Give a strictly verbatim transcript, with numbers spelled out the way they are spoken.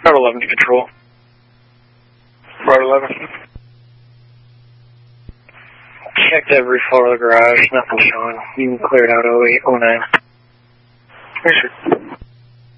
Route eleven to control. Route eleven. Checked every floor of the garage, nothing showing. You can clear it out oh eight, oh nine. Yes, sir.